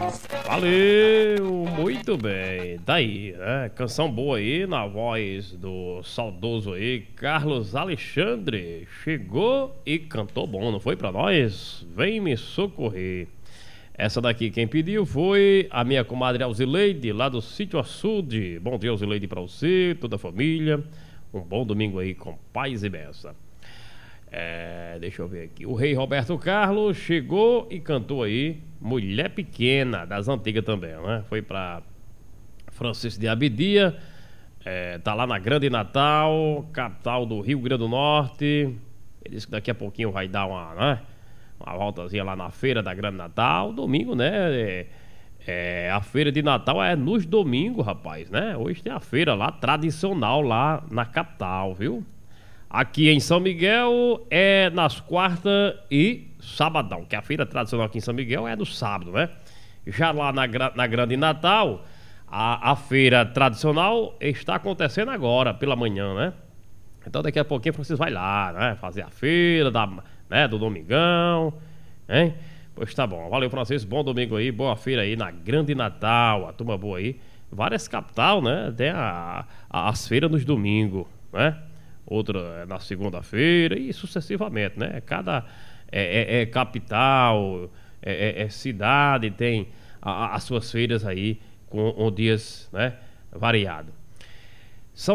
Valeu, muito bem. Daí, né? Canção boa aí, na voz do saudoso aí, Carlos Alexandre. Chegou e cantou bom, não foi pra nós? Vem me socorrer. Essa daqui quem pediu foi a minha comadre Alzileide, lá do Sítio Açude. Bom dia, Alzileide, pra você, toda a família. Um bom domingo aí com paz e benção. Deixa eu ver aqui. O rei Roberto Carlos chegou e cantou aí Mulher Pequena, das antigas também, né? Foi pra Francisco de Abidia, tá lá na Grande Natal, capital do Rio Grande do Norte. Ele disse que daqui a pouquinho vai dar uma voltazinha lá na feira da Grande Natal. Domingo, né? A feira de Natal é nos domingos, rapaz, né? Hoje tem a feira lá, tradicional lá na capital, viu? Aqui em São Miguel é nas quartas e sabadão, que a feira tradicional aqui em São Miguel é no sábado, né? Já lá na Grande Natal, a feira tradicional está acontecendo agora, pela manhã, né? Então daqui a pouquinho vocês vai lá, né? Fazer a feira do domingão, hein? Pois tá bom, valeu Francisco, bom domingo aí, boa feira aí na Grande Natal, a turma boa aí. Várias capital, né? Tem as feiras nos domingos, né? Outra na segunda-feira e sucessivamente, né? Cada capital, cidade tem as suas feiras aí com dias, né, variados. São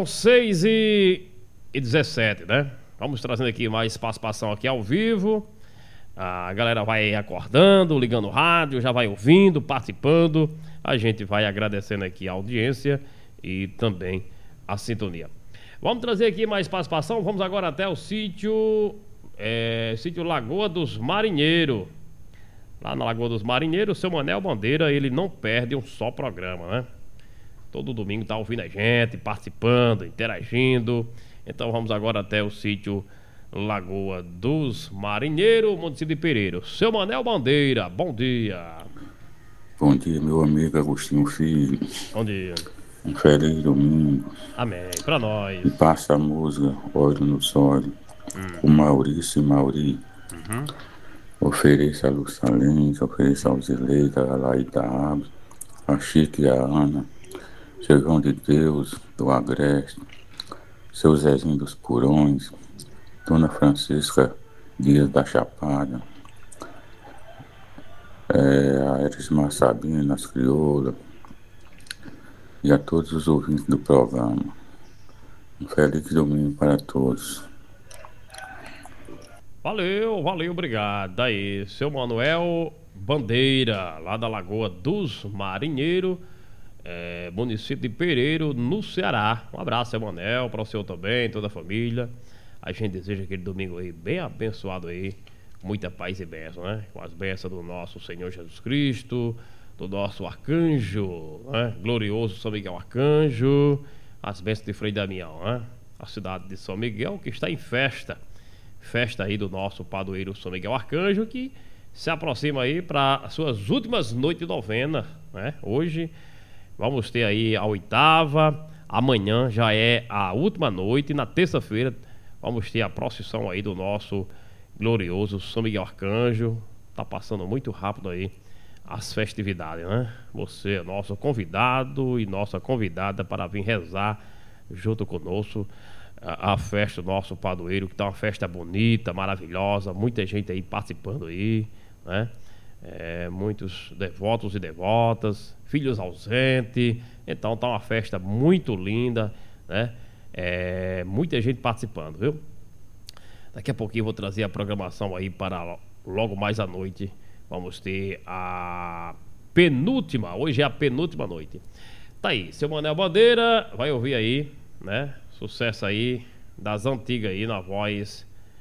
6h17, né? Vamos trazendo aqui mais participação aqui ao vivo. A galera vai acordando, ligando o rádio, já vai ouvindo, participando. A gente vai agradecendo aqui a audiência e também a sintonia. Vamos trazer aqui mais participação. Vamos agora até o sítio Lagoa dos Marinheiros. Lá na Lagoa dos Marinheiros, o seu Manel Bandeira, ele não perde um só programa, né? Todo domingo tá ouvindo a gente, participando, interagindo. Então vamos agora até o sítio Lagoa dos Marinheiros, município de Pereira. Seu Manel Bandeira, bom dia. Bom dia, meu amigo Agostinho Filho. Bom dia. Um feliz domingo. Amém. Pra nós. E passa a música Olho no Sol. O Maurício e Mauri. Ofereça a Luçalense, ofereça ao Zileida, a Laída Abra, a Chica e a Ana, seu João de Deus, do Agreste, seu Zezinho dos Purões, Dona Francisca Dias da Chapada, a Erismar Sabina, as Crioulas, e a todos os ouvintes do programa. Um feliz domingo para todos. Valeu, obrigado. Aí, seu Manuel Bandeira, lá da Lagoa dos Marinheiros, município de Pereira, no Ceará. Um abraço, seu Manuel, para o senhor também, toda a família. A gente deseja aquele domingo aí bem abençoado aí, muita paz e bênção, né? Com as bênçãos do nosso Senhor Jesus Cristo, do nosso arcanjo, né? Glorioso São Miguel Arcanjo, as bênçãos de Frei Damião, né? A cidade de São Miguel que está em festa aí do nosso padroeiro São Miguel Arcanjo, que se aproxima aí para as suas últimas noites de novena, né? Hoje vamos ter aí a 8ª, amanhã já é a última noite, e na terça-feira vamos ter a procissão aí do nosso glorioso São Miguel Arcanjo. Tá passando muito rápido aí as festividades, né? Você é nosso convidado e nossa convidada para vir rezar junto conosco a festa do nosso padroeiro, que tá uma festa bonita, maravilhosa, muita gente aí participando aí, né? Muitos devotos e devotas, filhos ausentes, então tá uma festa muito linda, né? Muita gente participando, viu? Daqui a pouquinho eu vou trazer a programação aí para logo mais à noite. Vamos ter a penúltima, hoje é a penúltima noite. Tá aí, seu Manel Bandeira, vai ouvir aí, né? Sucesso aí das antigas aí na voz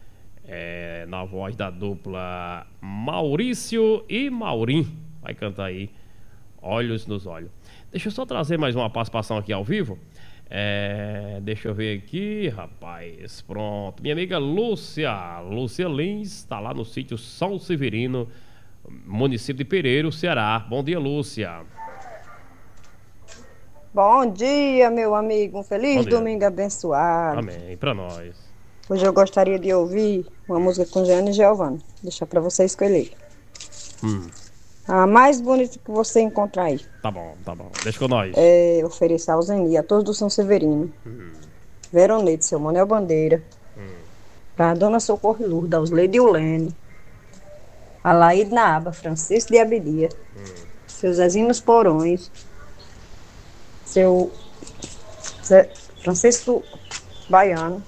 da dupla Maurício e Maurim. Vai cantar aí Olhos nos Olhos. Deixa eu só trazer mais uma participação aqui ao vivo. Deixa eu ver aqui, rapaz. Pronto. Minha amiga Lúcia Lins, está lá no sítio São Severino, município de Pereira, Ceará. Bom dia, Lúcia. Bom dia, meu amigo. Um feliz domingo abençoado. Amém. Pra nós. Hoje eu gostaria de ouvir uma música com Jeane e Giovanni. Deixar pra você escolher. A mais bonita que você encontrar aí. Tá bom, tá bom. Deixa com nós. É oferecer ao Zeni, a todos do São Severino. Veronete, seu Manuel Bandeira. Pra Dona Socorro e Lourdes, aos Leide Ulene. A Laíde na Aba, Francisco de Abidia. Seu Zezinho nos Porões. Seu Francisco Baiano.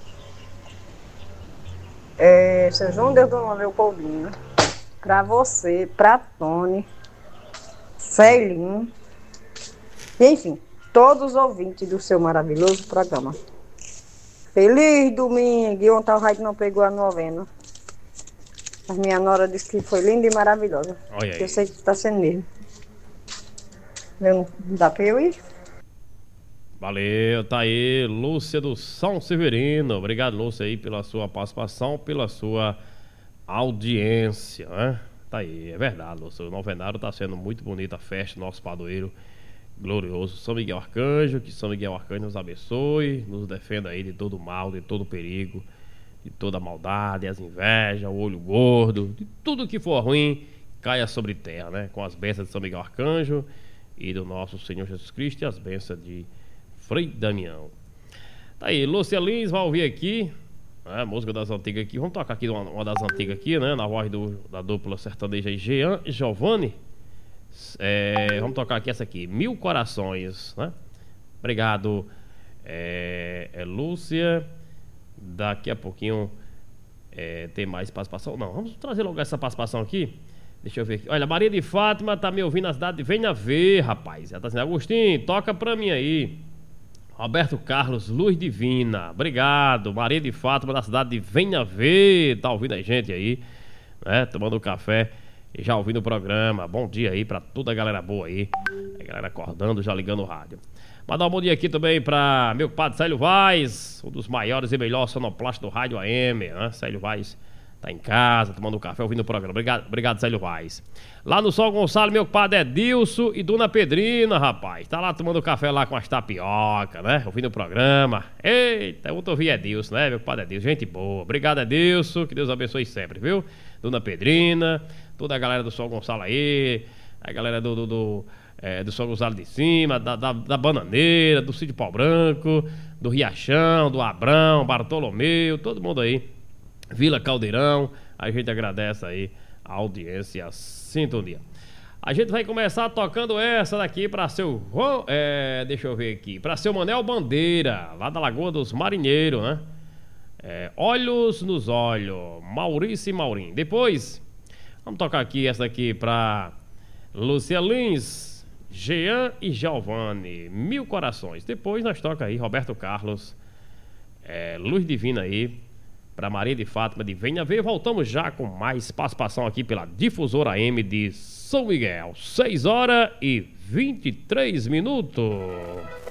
Seu João Deus do Leopoldina. Pra você, pra Tony, Celinho. Enfim, todos os ouvintes do seu maravilhoso programa. Feliz domingo! E ontem o rádio não pegou a novena. A minha nora disse que foi linda e maravilhosa. Olha aí. Eu sei que está sendo mesmo. Não dá pra eu ir? Valeu, tá aí, Lúcia do São Severino. Obrigado, Lúcia, aí, pela sua participação, pela sua audiência, né? Tá aí, é verdade, Lúcia. O novenário tá sendo muito bonita a festa, nosso padroeiro glorioso São Miguel Arcanjo. Que São Miguel Arcanjo nos abençoe, nos defenda aí de todo mal, de todo perigo, de toda maldade, as invejas, o olho gordo, de tudo que for ruim, caia sobre terra, né? Com as bênçãos de São Miguel Arcanjo e do nosso Senhor Jesus Cristo e as bênçãos de Frei Damião. Tá aí, Lúcia Lins vai ouvir aqui, né, música das antigas aqui. Vamos tocar aqui uma das antigas aqui, né? Na voz da dupla sertaneja Jean e Giovanni. Vamos tocar aqui essa aqui, Mil Corações, né? Obrigado, Lúcia. Daqui a pouquinho tem mais participação. Não, vamos trazer logo essa participação aqui. Deixa eu ver aqui. Olha, Maria de Fátima tá me ouvindo na cidade de Venha Ver, rapaz. Ela tá dizendo, Agostinho, toca pra mim aí. Roberto Carlos, Luz Divina. Obrigado, Maria de Fátima, da cidade de Venha Ver. Tá ouvindo a gente aí, né? Tomando café e já ouvindo o programa. Bom dia aí pra toda a galera boa aí. A galera acordando, já ligando o rádio. Mandar um bom dia aqui também pra meu padre Célio Vaz, um dos maiores e melhores sonoplastas do rádio AM, né? Célio Vaz tá em casa, tomando um café, ouvindo o programa. Obrigado, Célio Vaz. Lá no São Gonçalo, meu padre Edilson e Dona Pedrina, rapaz. Tá lá tomando café lá com as tapioca, né? Ouvindo o programa. Eita, eu tô ouvindo Edilson, né? Meu padre Edilson, gente boa. Obrigado, Edilson. Que Deus abençoe sempre, viu? Dona Pedrina, toda a galera do São Gonçalo aí, a galera do São Gonçalo de Cima, da Bananeira, do Sítio Pau Branco, do Riachão, do Abrão, Bartolomeu, todo mundo aí. Vila Caldeirão, a gente agradece aí a audiência e a sintonia. A gente vai começar tocando essa daqui para seu deixa eu ver aqui, para seu Manuel Bandeira, lá da Lagoa dos Marinheiros, né? Olhos nos Olhos, Maurício e Maurinho. Depois, vamos tocar aqui essa daqui para Lúcia Lins, Jean e Giovanni, Mil Corações. Depois nós toca aí Roberto Carlos, Luz Divina aí, para Maria de Fátima de Venha Ver. Voltamos já com mais participação aqui pela Difusora AM de São Miguel. 6 horas e 23 minutos.